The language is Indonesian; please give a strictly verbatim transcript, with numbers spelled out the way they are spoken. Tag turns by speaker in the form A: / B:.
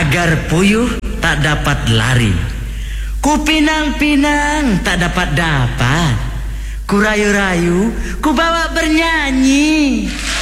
A: Agar puyuh tak dapat lari, ku pinang-pinang tak dapat dapat, ku rayu-rayu, ku bawa bernyanyi.